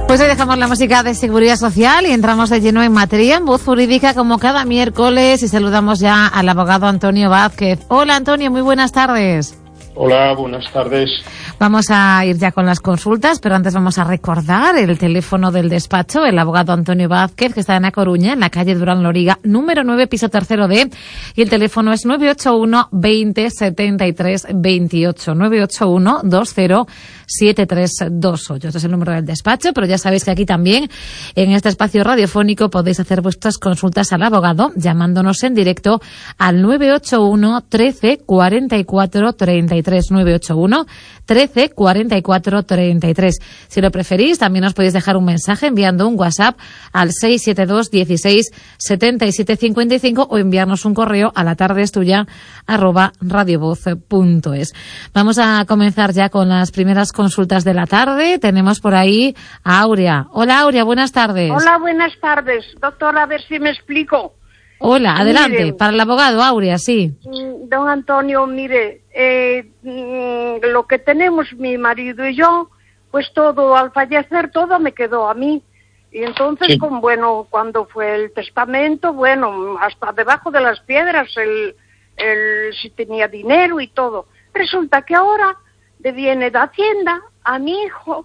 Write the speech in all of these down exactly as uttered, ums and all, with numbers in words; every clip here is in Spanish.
Pues hoy dejamos la música de Seguridad Social y entramos de lleno en materia, en Voz Jurídica, como cada miércoles, y saludamos ya al abogado Antonio Vázquez. Hola, Antonio, muy buenas tardes. Hola, buenas tardes. Vamos a ir ya con las consultas, pero antes vamos a recordar el teléfono del despacho, el abogado Antonio Vázquez, que está en A Coruña, en la calle Durán Loriga, número nueve, piso tercero D, y el teléfono es nueve ocho uno, veinte, setenta y tres, veintiocho, nueve ocho uno, veinte, setenta y tres, veintiocho. Este es el número del despacho, pero ya sabéis que aquí también, en este espacio radiofónico, podéis hacer vuestras consultas al abogado, llamándonos en directo al nueve ocho uno, trece, cuarenta y cuatro, treinta y tres, nueve ocho uno, trece, cuarenta y cuatro, treinta y tres. Si lo preferís, también os podéis dejar un mensaje enviando un WhatsApp al seis siete dos, dieciséis, setenta y siete, cincuenta y cinco o enviarnos un correo a la tarde es tuya arroba radiovoz punto es. Vamos a comenzar ya con las primeras consultas de la tarde. Tenemos por ahí a Aurea. Hola, Aurea, buenas tardes. Hola, buenas tardes. Doctora, a ver si me explico. Hola, adelante. Mire, para el abogado, Aurea, sí. Don Antonio, mire, eh, lo que tenemos mi marido y yo, pues todo, al fallecer, todo me quedó a mí. Y entonces, sí. con, bueno, cuando fue el testamento, bueno, hasta debajo de las piedras, el, el si tenía dinero y todo. Resulta que ahora le viene de Hacienda a mi hijo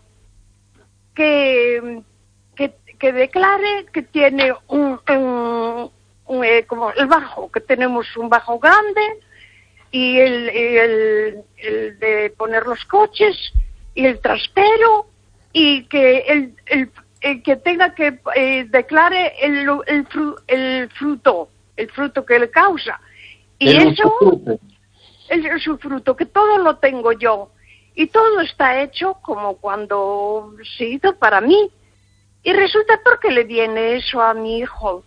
que, que, que declare que tiene un... un Eh, como el bajo, que tenemos un bajo grande y el, el, el de poner los coches y el trastero y que el, el, el que tenga que eh, declare el, el, fru, el fruto, el fruto que le causa. Y el eso, el, el su fruto, que todo lo tengo yo. Y todo está hecho como cuando se hizo para mí. Y resulta, ¿por qué le viene eso a mi hijo?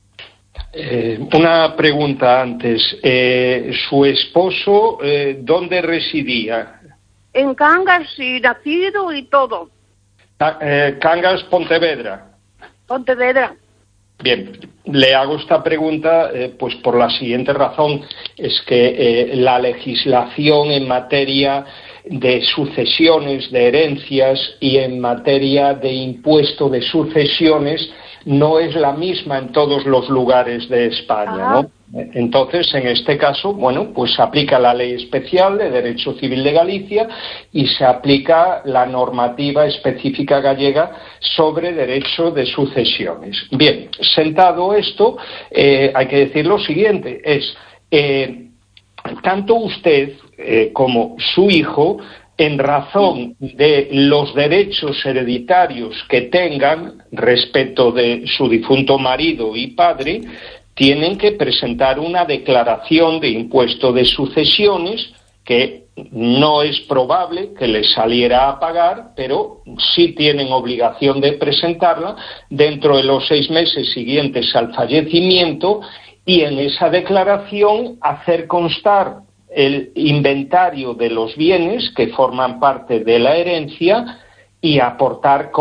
Eh, una pregunta antes. Eh, ¿Su esposo eh, dónde residía? En Cangas, y nacido y todo. Ah, eh, Cangas, Pontevedra. Pontevedra. Bien, le hago esta pregunta eh, pues por la siguiente razón. Es que eh, la legislación en materia de sucesiones, de herencias y en materia de impuesto de sucesiones no es la misma en todos los lugares de España, ah. ¿no? Entonces, en este caso, bueno, pues se aplica la ley especial de Derecho Civil de Galicia y se aplica la normativa específica gallega sobre derecho de sucesiones. Bien, sentado esto, eh, hay que decir lo siguiente, es eh, tanto usted eh, como su hijo, en razón de los derechos hereditarios que tengan respecto de su difunto marido y padre, tienen que presentar una declaración de impuesto de sucesiones que no es probable que les saliera a pagar, pero sí tienen obligación de presentarla dentro de los seis meses siguientes al fallecimiento y en esa declaración hacer constar el inventario de los bienes que forman parte de la herencia y aportar